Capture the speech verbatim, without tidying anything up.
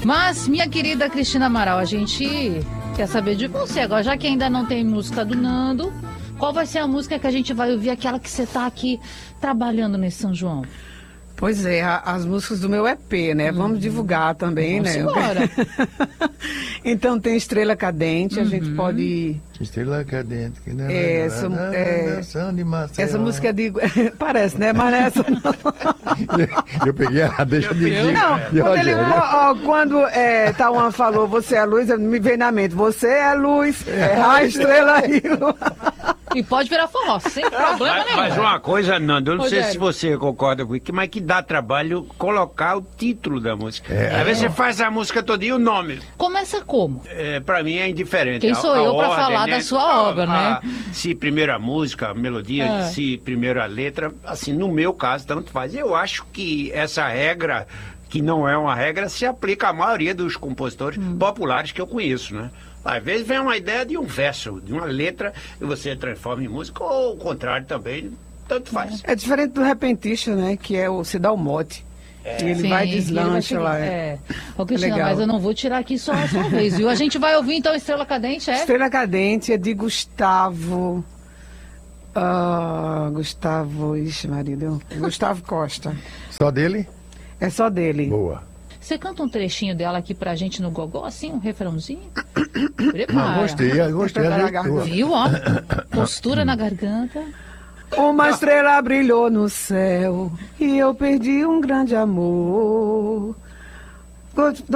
Mas, minha querida Cristina Amaral, a gente quer saber de você agora, já que ainda não tem música do Nando, qual vai ser a música que a gente vai ouvir, aquela que você tá aqui trabalhando nesse São João? Pois é, a, as músicas do meu E P, né? Vamos uhum. divulgar também, Vamos né? Embora. Então tem Estrela Cadente, uhum. a gente pode... Estrela Cadente, que não é essa, é, essa música de... Parece, né? Mas essa não. Eu peguei a deixa de dizer. Não, quando, ele, ó, quando é, Tauan falou, você é a luz, me veio na mente, você é a luz, é a estrela e lua. E pode virar forró, sem problema mas, nenhum. Mas uma coisa, Nando, eu não Rogério. sei se você concorda comigo, mas que dá trabalho colocar o título da música. É, Às vezes é. você faz a música toda e o nome. Começa como? É, pra mim é indiferente. Quem sou A- a eu pra ordem, falar né? da sua A- obra, a- né? Se primeiro a música, a melodia, É. se primeiro a letra, assim, no meu caso, tanto faz. Eu acho que essa regra, que não é uma regra, se aplica à maioria dos compositores Hum. populares que eu conheço, né? Às vezes vem uma ideia de um verso, de uma letra, e você transforma em música, ou o contrário também, tanto faz. É diferente do repentista, né? Que é o se dá o mote. E ele Sim, vai que ele deslancha vai lá. seguir. É. É. Ô, Cristina, Legal. mas eu não vou tirar aqui só a sua vez, viu? A gente vai ouvir então Estrela Cadente, é? Estrela Cadente é de Gustavo. Ah, Gustavo. Ixi, marido. Gustavo Costa. Só dele? É só dele. Boa. Você canta um trechinho dela aqui pra gente no gogó, assim, um refrãozinho? Não, Prepara. gostei, eu gostei. Preparar a ajeitou. Viu, ó? Postura na garganta. Uma estrela brilhou no céu e eu perdi um grande amor.